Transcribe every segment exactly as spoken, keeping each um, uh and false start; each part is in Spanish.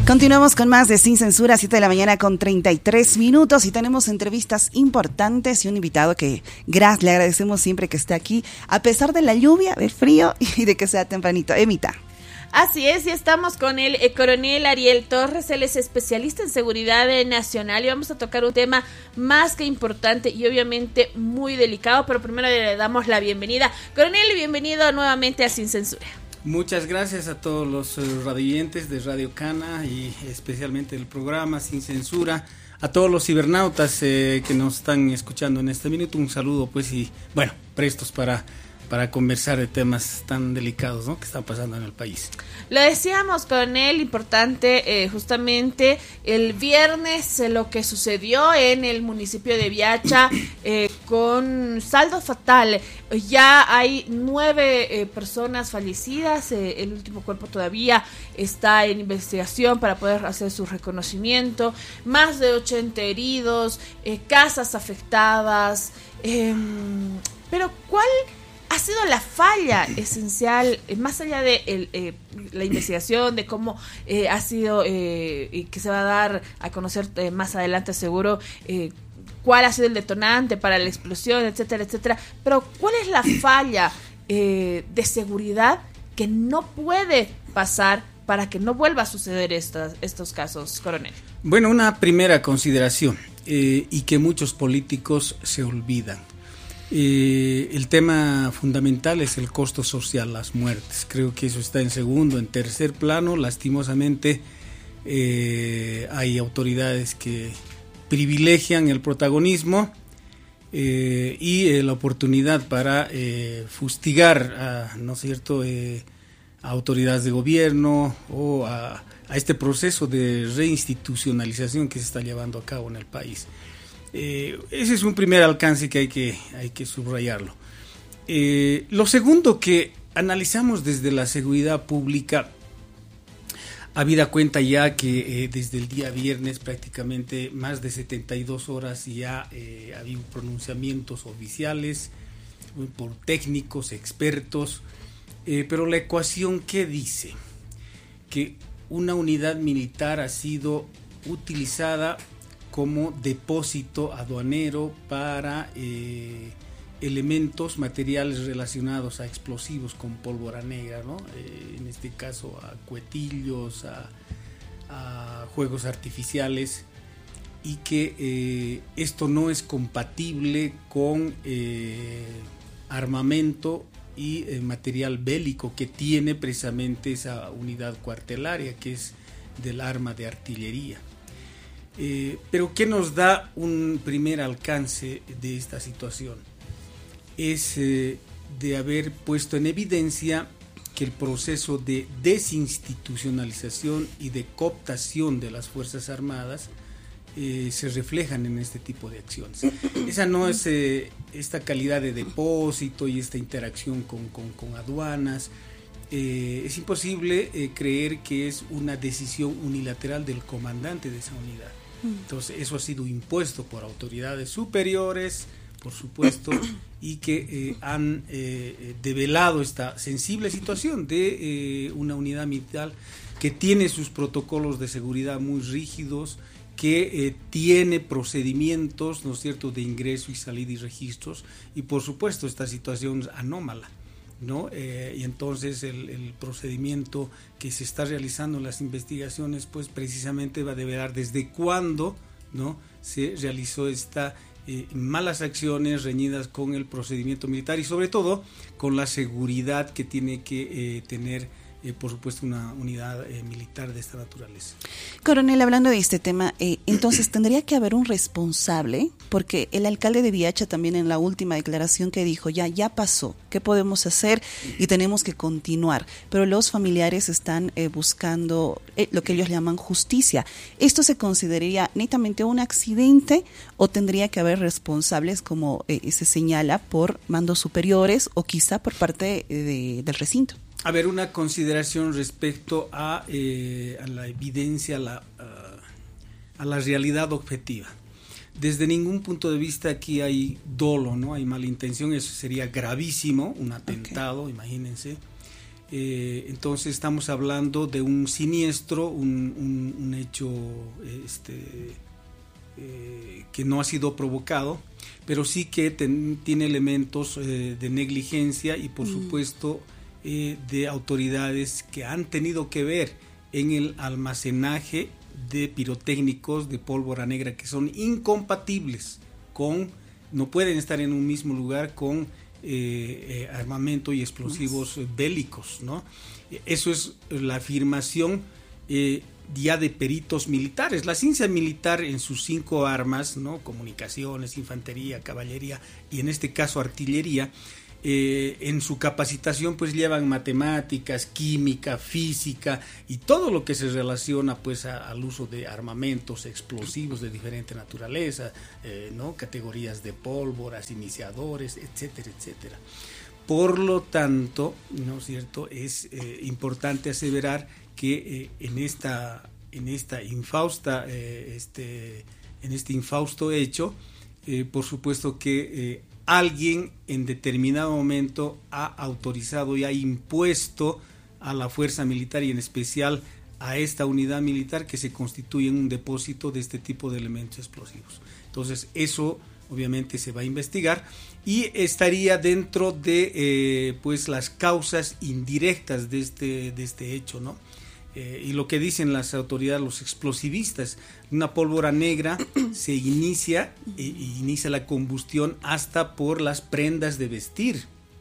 Continuamos con más de Sin Censura, siete de la mañana con treinta y tres minutos, y tenemos entrevistas importantes y un invitado que gracias, le agradecemos siempre que esté aquí, a pesar de la lluvia, del frío y de que sea tempranito. Emita. Así es, y estamos con el eh, coronel Ariel Torres. Él es especialista en seguridad eh, nacional y vamos a tocar un tema más que importante y obviamente muy delicado, pero primero le damos la bienvenida. Coronel, bienvenido nuevamente a Sin Censura. Muchas gracias a todos los uh, radioyentes de Radio Cana y especialmente el programa Sin Censura, a todos los cibernautas eh, que nos están escuchando en este minuto, un saludo pues y bueno, prestos para, para conversar de temas tan delicados, ¿no?, que están pasando en el país. Lo decíamos con él, importante eh, justamente el viernes eh, lo que sucedió en el municipio de Viacha eh, con saldo fatal. Ya hay nueve eh, personas fallecidas, eh, el último cuerpo todavía está en investigación para poder hacer su reconocimiento, más de ochenta heridos, eh, casas afectadas, eh, pero ¿cuál ha sido la falla esencial, eh, más allá de el, eh, la investigación, de cómo eh, ha sido eh, y que se va a dar a conocer eh, más adelante seguro eh, cuál ha sido el detonante para la explosión, etcétera, etcétera, pero cuál es la falla eh, de seguridad que no puede pasar para que no vuelva a suceder estos, estos casos, coronel? Bueno, una primera consideración eh, y que muchos políticos se olvidan. Eh, el tema fundamental es el costo social, las muertes. Creo que eso está en segundo, en tercer plano. Lastimosamente eh, hay autoridades que privilegian el protagonismo eh, y eh, la oportunidad para eh, fustigar a, ¿no es cierto?, eh, a autoridades de gobierno o a, a este proceso de reinstitucionalización que se está llevando a cabo en el país. Eh, ese es un primer alcance que hay que, hay que subrayarlo. Eh, lo segundo, que analizamos desde la seguridad pública, habida cuenta ya que eh, desde el día viernes prácticamente más de setenta y dos horas ya eh, ha habido pronunciamientos oficiales eh, por técnicos, expertos, eh, pero la ecuación, ¿qué dice? Que una unidad militar ha sido utilizada como depósito aduanero para eh, elementos materiales relacionados a explosivos con pólvora negra, ¿no? Eh, en este caso a cuetillos, a, a juegos artificiales, y que eh, esto no es compatible con eh, armamento y eh, material bélico que tiene precisamente esa unidad cuartelaria, que es del arma de artillería. Eh, pero ¿qué nos da un primer alcance de esta situación? Es eh, de haber puesto en evidencia que el proceso de desinstitucionalización y de cooptación de las Fuerzas Armadas eh, se reflejan en este tipo de acciones. Esa no es eh, esta calidad de depósito y esta interacción con, con, con aduanas. Eh, es imposible eh, creer que es una decisión unilateral del comandante de esa unidad. Entonces eso ha sido impuesto por autoridades superiores, por supuesto, y que eh, han eh, develado esta sensible situación de eh, una unidad militar que tiene sus protocolos de seguridad muy rígidos, que eh, tiene procedimientos, ¿no es cierto?, de ingreso y salida y registros, y por supuesto esta situación es anómala, ¿no? Eh, y entonces el, el procedimiento que se está realizando en las investigaciones pues precisamente va a develar desde cuándo, ¿no?, se realizó esta eh, malas acciones reñidas con el procedimiento militar y sobre todo con la seguridad que tiene que eh, tener Eh, por supuesto una unidad eh, militar de esta naturaleza. Coronel, hablando de este tema, eh, entonces tendría que haber un responsable, porque el alcalde de Viacha también en la última declaración que dijo, ya, ya pasó, ¿qué podemos hacer? Y tenemos que continuar, pero los familiares están eh, buscando eh, lo que ellos llaman justicia. ¿Esto se consideraría netamente un accidente o tendría que haber responsables, como eh, se señala, por mandos superiores o quizá por parte de, del recinto? A ver, una consideración respecto a, eh, a la evidencia, a la, uh, a la realidad objetiva. Desde ningún punto de vista aquí hay dolo, ¿no? Hay mala intención, eso sería gravísimo, un atentado, okay. Imagínense. Eh, entonces estamos hablando de un siniestro, un, un, un hecho este, eh, que no ha sido provocado, pero sí que ten, tiene elementos eh, de negligencia y por mm. supuesto eh, de autoridades que han tenido que ver en el almacenaje de pirotécnicos de pólvora negra que son incompatibles con, no pueden estar en un mismo lugar con Eh, eh, armamento y explosivos eh, bélicos, ¿no? Eso es la afirmación eh, ya de peritos militares. La ciencia militar en sus cinco armas, ¿no? Comunicaciones, infantería, caballería y en este caso artillería, eh, en su capacitación pues llevan matemáticas, química, física y todo lo que se relaciona pues a, al uso de armamentos explosivos de diferente naturaleza, eh, ¿no? Categorías de pólvoras, iniciadores, etcétera, etcétera. Por lo tanto, ¿no es cierto? Es eh, importante aseverar que eh, en esta en esta infausta eh, este en este infausto hecho, eh, por supuesto que eh, alguien en determinado momento ha autorizado y ha impuesto a la fuerza militar y en especial a esta unidad militar que se constituye en un depósito de este tipo de elementos explosivos. Entonces eso obviamente se va a investigar y estaría dentro de eh, pues las causas indirectas de este, de este hecho, ¿no? Eh, y lo que dicen las autoridades, los explosivistas, una pólvora negra se inicia, e, inicia la combustión hasta por las prendas de vestir,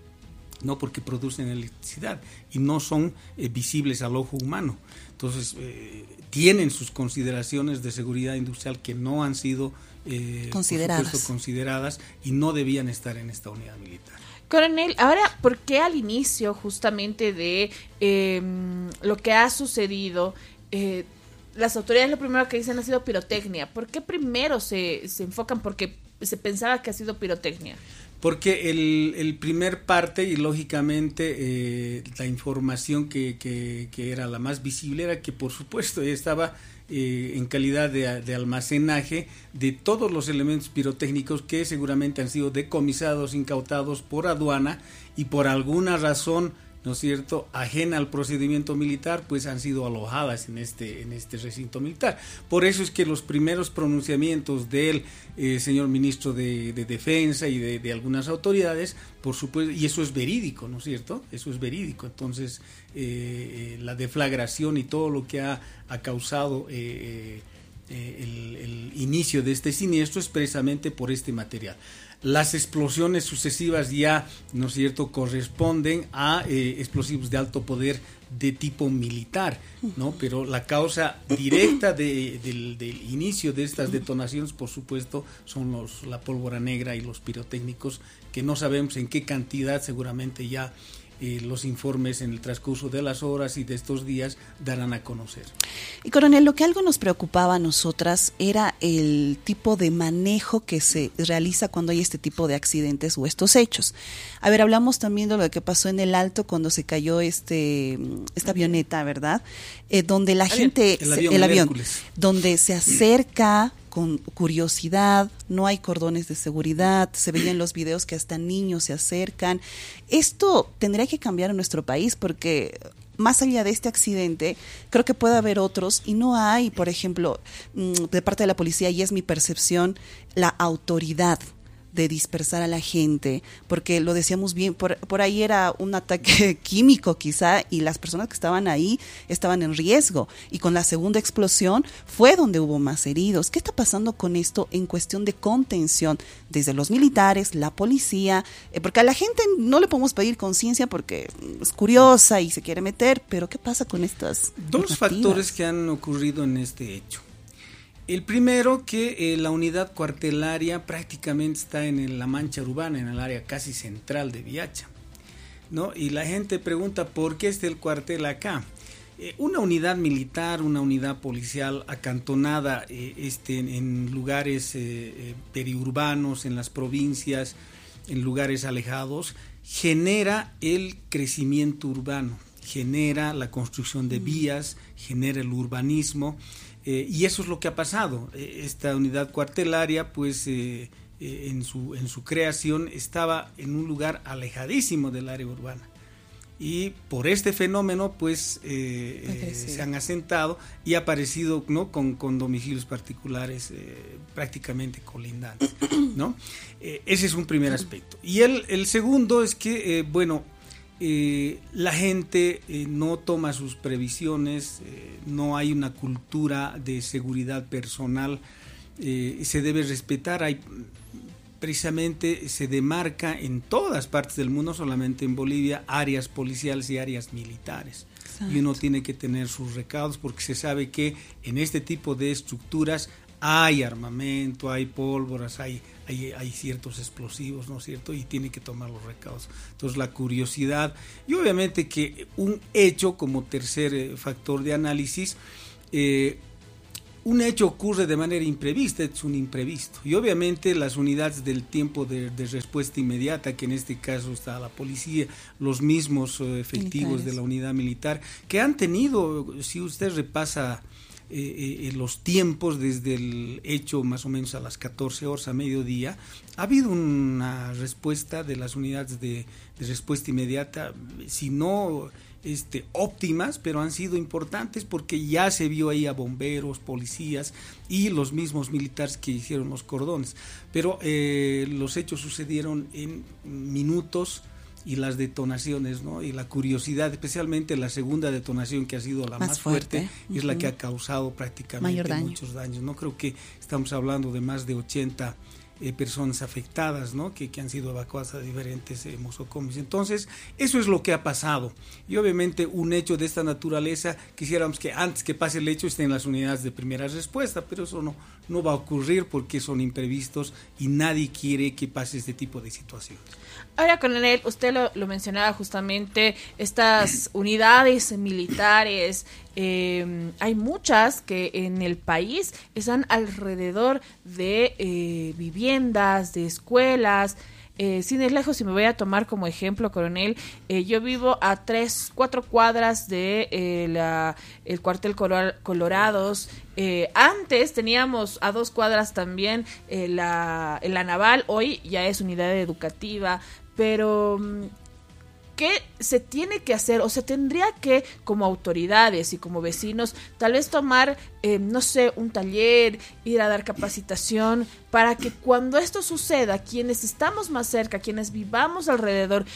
no porque producen electricidad y no son eh, visibles al ojo humano. Entonces, eh, tienen sus consideraciones de seguridad industrial que no han sido eh, consideradas. Por supuesto, consideradas y no debían estar en esta unidad militar. Coronel, ahora, ¿por qué al inicio justamente de eh, lo que ha sucedido, eh, las autoridades lo primero que dicen ha sido pirotecnia? ¿Por qué primero se, se enfocan porque se pensaba que ha sido pirotecnia? Porque el, el primer parte y lógicamente eh, la información que, que, que era la más visible era que por supuesto estaba eh, en calidad de, de almacenaje de todos los elementos pirotécnicos que seguramente han sido decomisados, incautados por aduana y por alguna razón, ¿no es cierto?, ajena al procedimiento militar, pues han sido alojadas en este en este recinto militar. Por eso es que los primeros pronunciamientos del eh, señor ministro de, de Defensa y de, de algunas autoridades, por supuesto, y eso es verídico, ¿no es cierto? Eso es verídico. Entonces, eh, eh, la deflagración y todo lo que ha, ha causado eh, eh, el, el inicio de este siniestro es precisamente por este material. Las explosiones sucesivas ya, ¿no es cierto?, corresponden a eh, explosivos de alto poder de tipo militar, ¿no? Pero la causa directa de, del, del inicio de estas detonaciones, por supuesto, son los, la pólvora negra y los pirotécnicos, que no sabemos en qué cantidad, seguramente ya eh, los informes en el transcurso de las horas y de estos días darán a conocer. Y coronel, lo que algo nos preocupaba a nosotras era el tipo de manejo que se realiza cuando hay este tipo de accidentes o estos hechos. A ver, hablamos también de lo que pasó en el Alto cuando se cayó este esta avioneta, ¿verdad? Eh, donde la gente, el avión, el el avión Hércules. donde se acerca con curiosidad, no hay cordones de seguridad, se veía en los videos que hasta niños se acercan. Esto tendría que cambiar en nuestro país porque más allá de este accidente, creo que puede haber otros y no hay, por ejemplo, de parte de la policía, y es mi percepción, la autoridad de dispersar a la gente, porque lo decíamos bien, por, por ahí era un ataque químico quizá, y las personas que estaban ahí estaban en riesgo, y con la segunda explosión fue donde hubo más heridos. ¿Qué está pasando con esto en cuestión de contención desde los militares, la policía? Eh, porque a la gente no le podemos pedir conciencia porque es curiosa y se quiere meter, pero ¿qué pasa con estas Dos narrativas? factores que han ocurrido en este hecho. El primero, que eh, la unidad cuartelaria prácticamente está en la mancha urbana, en el área casi central de Viacha, ¿no? Y la gente pregunta, ¿por qué está el cuartel acá? Eh, una unidad militar, una unidad policial acantonada eh, este, en, en lugares eh, eh, periurbanos, en las provincias, en lugares alejados, genera el crecimiento urbano, genera la construcción de vías, genera el urbanismo. Eh, y eso es lo que ha pasado. Eh, esta unidad cuartelaria, pues, eh, eh, en su en su creación estaba en un lugar alejadísimo del área urbana. y por este fenómeno pues eh, eh, se han asentado y ha aparecido, ¿no?, con, con domicilios particulares eh, prácticamente colindantes, ¿no? Eh, ese es un primer aspecto. Y el, el segundo es que, eh, bueno, eh, la gente eh, no toma sus previsiones, eh, no hay una cultura de seguridad personal, eh, se debe respetar, hay... precisamente se demarca en todas partes del mundo, solamente en Bolivia, áreas policiales y áreas militares. Exacto. Y uno tiene que tener sus recaudos porque se sabe que en este tipo de estructuras hay armamento, hay pólvoras, hay, hay, hay ciertos explosivos, ¿no es cierto? Y tiene que tomar los recaudos. Entonces la curiosidad y obviamente que un hecho como tercer eh, factor de análisis, eh, un hecho ocurre de manera imprevista, es un imprevisto. Y obviamente las unidades del tiempo de, de respuesta inmediata, que en este caso está la policía, los mismos uh, efectivos militares de la unidad militar, que han tenido, si usted repasa eh, eh, los tiempos desde el hecho más o menos a las catorce horas a mediodía, ha habido una respuesta de las unidades de, de respuesta inmediata, si no... Este, óptimas, pero han sido importantes porque ya se vio ahí a bomberos, policías y los mismos militares que hicieron los cordones, pero eh, los hechos sucedieron en minutos y las detonaciones, ¿no? Y la curiosidad, especialmente la segunda detonación que ha sido la más, más fuerte, fuerte uh-huh. es la que ha causado prácticamente daño. muchos daños, ¿no? Creo que estamos hablando de más de ochenta Eh, personas afectadas, ¿no?, que, que han sido evacuadas a diferentes eh, nosocomios. Entonces, eso es lo que ha pasado. Y obviamente un hecho de esta naturaleza, quisiéramos que antes que pase el hecho estén las unidades de primera respuesta, pero eso no, no va a ocurrir porque son imprevistos y nadie quiere que pase este tipo de situaciones. Ahora, coronel, usted lo, lo mencionaba justamente, estas unidades militares, eh, hay muchas que en el país están alrededor de eh, viviendas, de escuelas. Eh, sin ir lejos, si me voy a tomar como ejemplo, coronel, eh, yo vivo a tres, cuatro cuadras de eh, la, el cuartel Color, Colorados. Eh, antes teníamos a dos cuadras también eh, la, la Naval, hoy ya es unidad educativa, pero ¿qué se tiene que hacer o se tendría que, como autoridades y como vecinos, tal vez tomar, eh, no sé, un taller, ir a dar capacitación para que cuando esto suceda, quienes estamos más cerca, quienes vivamos alrededor,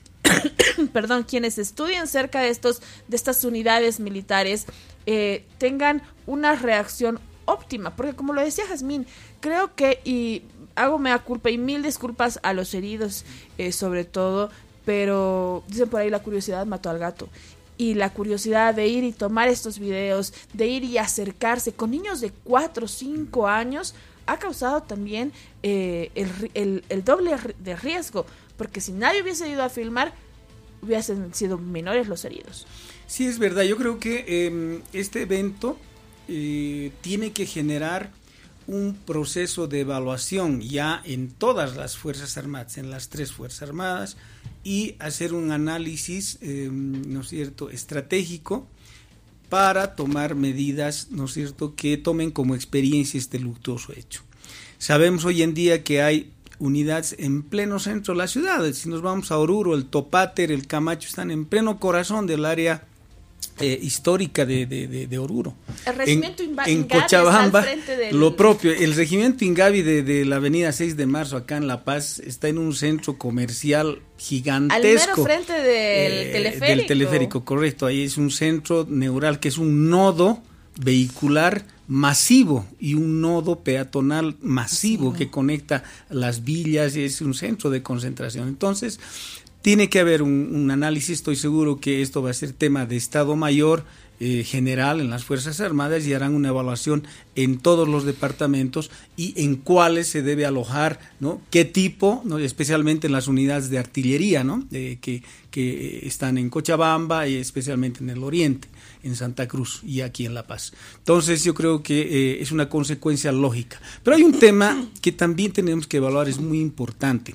perdón, quienes estudien cerca de estos, de estas unidades militares, eh, tengan una reacción óptima? Porque como lo decía Jazmín, creo que, y hago mea culpa y mil disculpas a los heridos, eh, sobre todo, pero dicen por ahí la curiosidad mató al gato. Y la curiosidad de ir y tomar estos videos, de ir y acercarse con niños de cuatro o cinco años, ha causado también eh, el, el, el doble de riesgo, porque si nadie hubiese ido a filmar, hubiesen sido menores los heridos. Sí, es verdad. Yo creo que eh, este evento eh, tiene que generar un proceso de evaluación ya en todas las Fuerzas Armadas, en las tres Fuerzas Armadas, y hacer un análisis, eh, ¿no es cierto?, estratégico para tomar medidas, ¿no es cierto?, que tomen como experiencia este luctuoso hecho. Sabemos hoy en día que hay unidades en pleno centro de la ciudad. Si nos vamos a Oruro, el Topáter, el Camacho están en pleno corazón del área Eh, histórica de, de, de, de Oruro. El regimiento en, Ingavi en Cochabamba, al frente del... lo propio, el regimiento Ingavi de, de la avenida seis de marzo acá en La Paz está en un centro comercial gigantesco. Al mero frente del eh, teleférico. Del teleférico, correcto. Ahí es un centro neural que es un nodo vehicular masivo y un nodo peatonal masivo, masivo. que conecta las villas y es un centro de concentración. Entonces, tiene que haber un, un análisis. Estoy seguro que esto va a ser tema de Estado Mayor eh, general en las Fuerzas Armadas y harán una evaluación en todos los departamentos y en cuáles se debe alojar, ¿no?, qué tipo, ¿no?, especialmente en las unidades de artillería, ¿no?, eh, que, que están en Cochabamba y especialmente en el oriente, en Santa Cruz y aquí en La Paz. Entonces yo creo que eh, es una consecuencia lógica. Pero hay un tema que también tenemos que evaluar, es muy importante.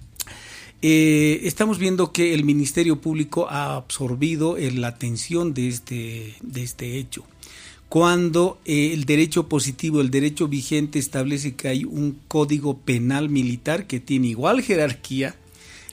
Eh, estamos viendo que el Ministerio Público ha absorbido eh, la atención de este, de este hecho. Cuando eh, el derecho positivo, el derecho vigente establece que hay un código penal militar que tiene igual jerarquía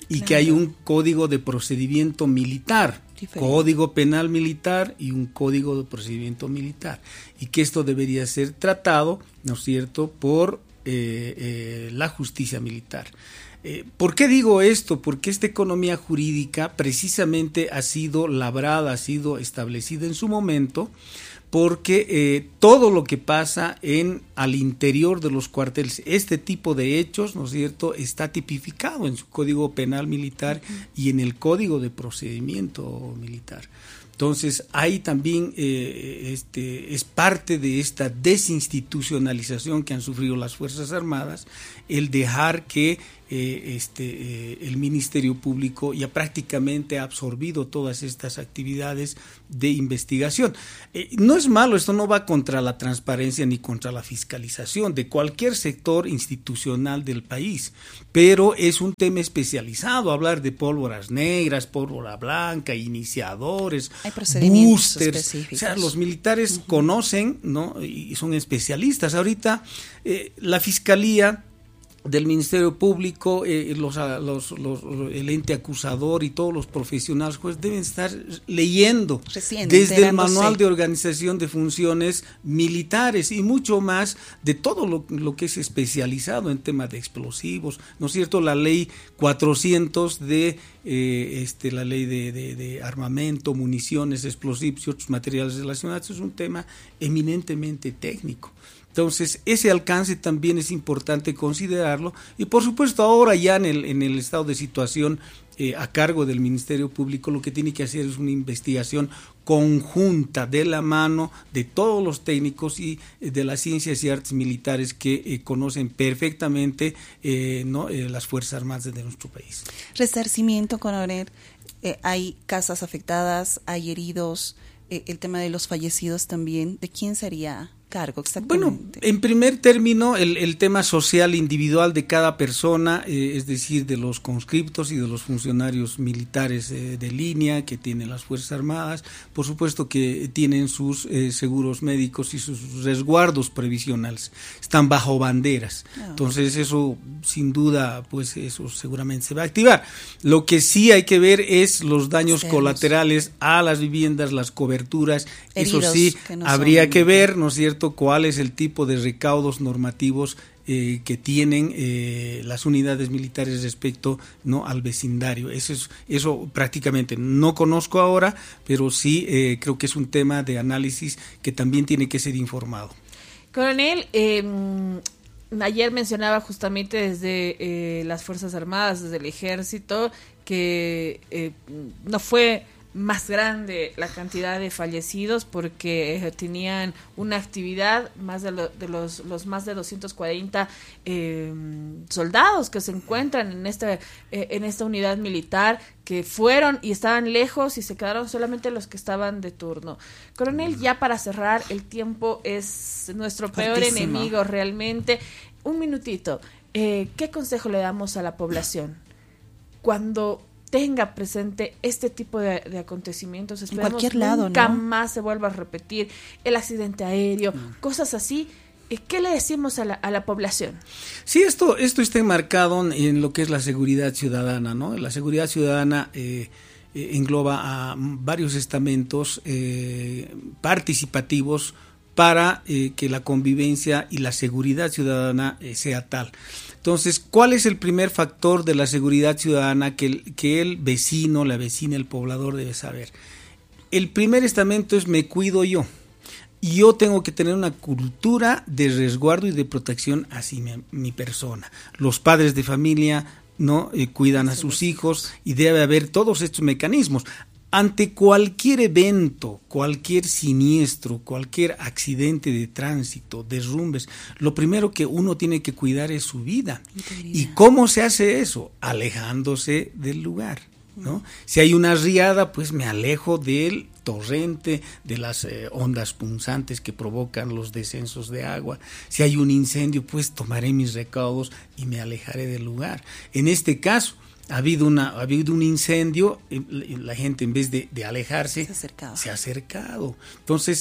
y claro. que hay un código de procedimiento militar, Diferente. Código penal militar y un código de procedimiento militar, y que esto debería ser tratado, ¿no es cierto?, por eh, eh, la justicia militar. Eh, ¿Por qué digo esto? Porque esta economía jurídica precisamente ha sido labrada, ha sido establecida en su momento, porque eh, todo lo que pasa en al interior de los cuarteles, este tipo de hechos, ¿no es cierto?, está tipificado en su Código Penal Militar uh-huh. y en el Código de Procedimiento Militar. Entonces, ahí también eh, este, es parte de esta desinstitucionalización que han sufrido las Fuerzas Armadas, el dejar que eh, este, eh, el Ministerio Público ya prácticamente ha absorbido todas estas actividades de investigación. Eh, no es malo, esto no va contra la transparencia ni contra la fiscalización de cualquier sector institucional del país, pero es un tema especializado, hablar de pólvoras negras, pólvora blanca, iniciadores, hay procedimientos boosters, específicos. O sea, los militares uh-huh. conocen, ¿no?, y son especialistas. Ahorita eh, la Fiscalía del Ministerio Público, eh, los, los, los, el ente acusador y todos los profesionales pues deben estar leyendo Recién, desde el manual de organización de funciones militares y mucho más de todo lo, lo que es especializado en temas de explosivos, ¿no es cierto? La ley cuatrocientos de eh, este, la ley de, de, de armamento, municiones, explosivos y otros materiales relacionados es un tema eminentemente técnico. Entonces, ese alcance también es importante considerarlo y, por supuesto, ahora ya en el, en el estado de situación eh, a cargo del Ministerio Público, lo que tiene que hacer es una investigación conjunta de la mano de todos los técnicos y eh, de las ciencias y artes militares que eh, conocen perfectamente eh, ¿no? eh, las Fuerzas Armadas de nuestro país. Resarcimiento, coronel, eh, hay casas afectadas, hay heridos, eh, el tema de los fallecidos también, ¿de quién sería cargo exactamente? Bueno, en primer término, el, el tema social individual de cada persona, eh, es decir, de los conscriptos y de los funcionarios militares eh, de línea que tienen las Fuerzas Armadas, por supuesto que tienen sus eh, seguros médicos y sus resguardos previsionales, están bajo banderas, no. Entonces eso sin duda, pues eso seguramente se va a activar. Lo que sí hay que ver es los daños Seamos. colaterales a las viviendas, las coberturas, Heridos, eso sí, que no habría son... que ver, ¿no es cierto?, cuál es el tipo de recaudos normativos eh, que tienen eh, las unidades militares respecto, ¿no?, al vecindario. Eso es, eso prácticamente no conozco ahora, pero sí eh, creo que es un tema de análisis que también tiene que ser informado. Coronel, eh, ayer mencionaba justamente desde eh, las Fuerzas Armadas, desde el Ejército, que eh, no fue más grande la cantidad de fallecidos porque eh, tenían una actividad más de, lo, de los, los más de doscientos cuarenta eh, soldados que se encuentran en esta eh, en esta unidad militar, que fueron y estaban lejos y se quedaron solamente los que estaban de turno. Coronel, ya para cerrar, el tiempo es nuestro peor Fortísimo. enemigo realmente. Un minutito, eh, ¿qué consejo le damos a la población cuando tenga presente este tipo de, de acontecimientos? Esperemos en cualquier lado, nunca ¿no? más se vuelva a repetir el accidente aéreo, mm. cosas así. ¿Qué le decimos a la, a la población? Sí, esto, esto está enmarcado en lo que es la seguridad ciudadana, ¿no? La seguridad ciudadana eh, eh, engloba a varios estamentos eh, participativos para eh, que la convivencia y la seguridad ciudadana eh, sea tal. Entonces, ¿cuál es el primer factor de la seguridad ciudadana que el, que el vecino, la vecina, el poblador debe saber? El primer estamento es me cuido yo. Y yo tengo que tener una cultura de resguardo y de protección hacia mi, mi persona. Los padres de familia no eh, cuidan a sus hijos y debe haber todos estos mecanismos. Ante cualquier evento, cualquier siniestro, cualquier accidente de tránsito, derrumbes, lo primero que uno tiene que cuidar es su vida. ¿Y cómo se hace eso? Alejándose del lugar, ¿no? Si hay una riada, pues me alejo del torrente, de las eh, ondas punzantes que provocan los descensos de agua. Si hay un incendio, pues tomaré mis recaudos y me alejaré del lugar. En este caso, ha habido una ha habido un incendio, la gente en vez de, de alejarse se ha acercado. se ha acercado. Entonces,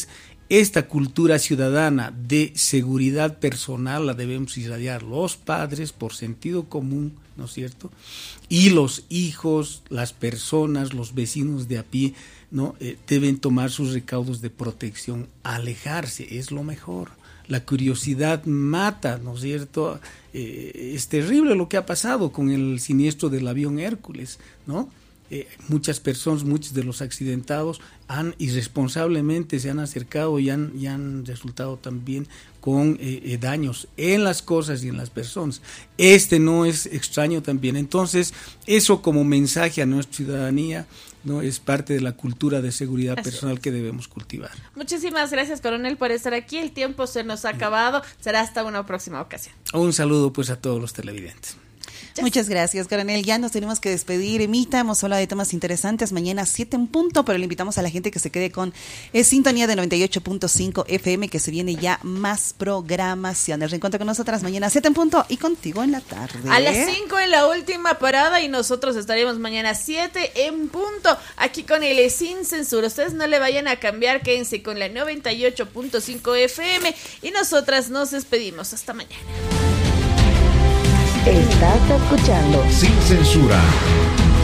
esta cultura ciudadana de seguridad personal la debemos irradiar los padres por sentido común, ¿no es cierto? Y los hijos, las personas, los vecinos de a pie, ¿no? Eh, deben tomar sus recaudos de protección, alejarse, es lo mejor. La curiosidad mata, ¿no es cierto? Eh, es terrible lo que ha pasado con el siniestro del avión Hércules, ¿no? Eh, muchas personas, muchos de los accidentados han irresponsablemente se han acercado y han, y han resultado también con eh, eh, daños en las cosas y en las personas. Este no es extraño también. Entonces, eso como mensaje a nuestra ciudadanía, ¿no? Es parte de la cultura de seguridad Así personal es. Que debemos cultivar. Muchísimas gracias, coronel, por estar aquí. El tiempo se nos ha acabado. Será hasta una próxima ocasión. Un saludo pues a todos los televidentes. Muchas gracias, coronel. Ya nos tenemos que despedir. Emita, hemos hablado de temas interesantes. Mañana siete en punto, pero le invitamos a la gente que se quede con eh, sintonía de noventa y ocho punto cinco F M, que se viene ya más programación. El reencuentro con nosotras mañana siete en punto y contigo en la tarde. A las cinco en la última parada y nosotros estaremos mañana siete en punto aquí con el Sin Censura. Ustedes no le vayan a cambiar, quédense con la noventa y ocho punto cinco F M y nosotras nos despedimos. Hasta mañana. Estás escuchando Sin Censura.